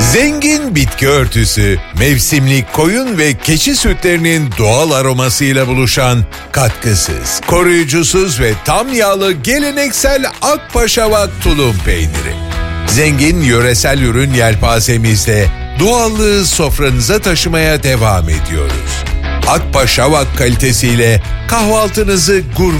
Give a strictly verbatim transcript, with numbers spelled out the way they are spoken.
Zengin bitki örtüsü, mevsimlik koyun ve keçi sütlerinin doğal aromasıyla buluşan katkısız, koruyucusuz ve tam yağlı geleneksel Akpaşavak tulum peyniri. Zengin yöresel ürün yelpazemizde doğallığı sofranıza taşımaya devam ediyoruz. Akpaşavak kalitesiyle kahvaltınızı gurme